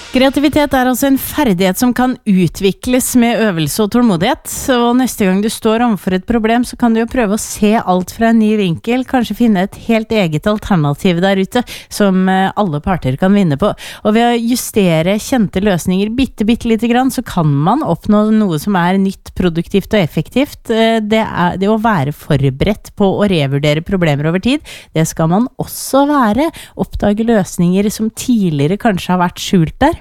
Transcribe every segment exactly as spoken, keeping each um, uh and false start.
Kreativitet er altså en ferdighet som kan utvikles med øvelse og tålmodighet, og neste gang du står overfor et problem, så kan du jo prøve å se alt fra en ny vinkel, kanskje finne et helt eget alternativ der ute, som alle parter kan vinne på. Og ved å justere kjente løsninger bitte, bitte lite grann, så kan man oppnå noe som er nytt, produktivt og effektivt. Det er det å være forberedt på å revurdere problemer over tid. Det skal man også være. Oppdage løsninger som tidligere kanskje har vært skjult der.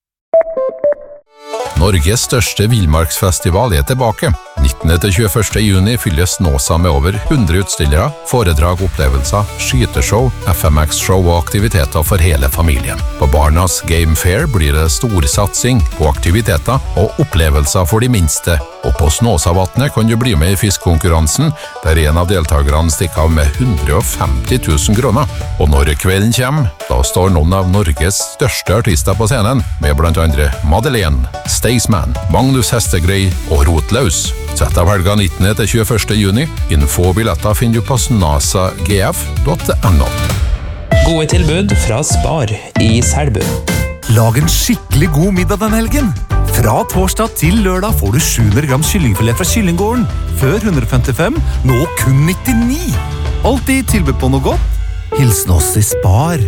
Norges største villmarksfestival er tilbake. nittende til tjueførste juni fylles Snåsa med over hundre utstillere, foredrag, opplevelser, skyteshow, F M X-show og aktiviteter for hele familien. På Barnas Game Fair blir det storsatsing på aktiviteter og opplevelser for de minste. Og på Snåsavatnet kan du bli med i fiskkonkurransen, der en av deltakerne stikker av med hundre og femti tusen kroner. Og når kvelden kommer, da står noen av Norges største artister på scenen, med blant andre Madeleine, Staysman, Magnus Hestegrei og Rotlaus. Sett av helga nittende til tjueførste juni. Info og billetter finner du på snasa g f punktum no. Gode tilbud fra Spar i Selbu. Lag en skikkelig god middag den helgen. Fra torsdag til lørdag får du sju hundre gram kyllingfilet fra Kyllinggården. Før one hundre femtifem, nå kun nittini. Alltid tilbud på noe godt. Hilsen oss i Spar.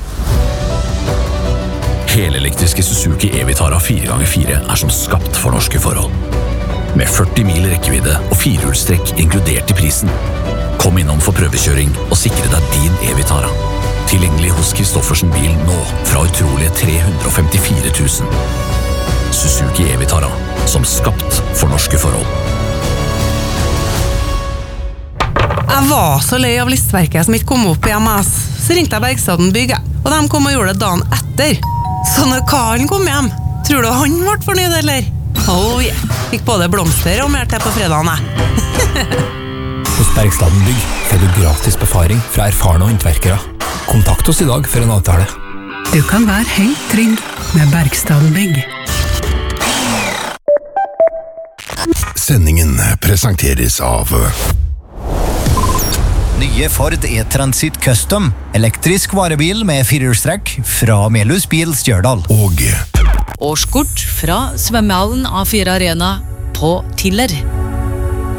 Helelektriske Suzuki E-Vitara fire ganger fire er som skapt for norske forhold. Med førti mil rekkevidde og firehjulstrekk inkludert i prisen. Kom innom for prøvekjøring og sikre deg din E-Vitara. Tilgjengelig hos Kristoffersen bil nå fra utrolige tre hundre og femtifire tusen. Suzuki E-Vitara, som skapt for norske forhold. Jeg var så lei av listverket som ikke kom opp i M S. Så ringte jeg Bergstaden Bygg, og de kom og gjorde det dagen etter. Så når Karlen kom hjem, tror du han ble fornøyd, eller? Oh yeah, fikk både blomster og mer til på fredagen. Hos Bergstaden Bygg får du gratis befaring fra erfarne håndverkere. Kontakt oss i dag for en avtale. Du kan være helt trygg med Bergstaden Bygg. Sendingen presenteres av Nye Ford E-Transit Custom, elektrisk varebil med firehjulstrekk fra Melhus Bil Stjørdal. Og årskort fra svømmehallen A fire Arena på Tiller.